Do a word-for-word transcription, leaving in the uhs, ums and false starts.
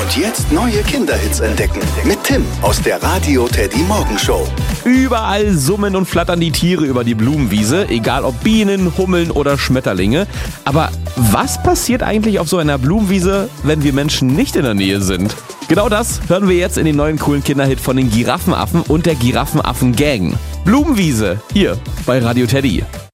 Und jetzt neue Kinderhits entdecken. Mit Tim aus der Radio Teddy Morgenshow. Überall summen und flattern die Tiere über die Blumenwiese, egal ob Bienen, Hummeln oder Schmetterlinge. Aber was passiert eigentlich auf so einer Blumenwiese, wenn wir Menschen nicht in der Nähe sind? Genau das hören wir jetzt in den neuen coolen Kinderhit von den Giraffenaffen und der Giraffenaffen-Gang. Blumenwiese, hier bei Radio Teddy.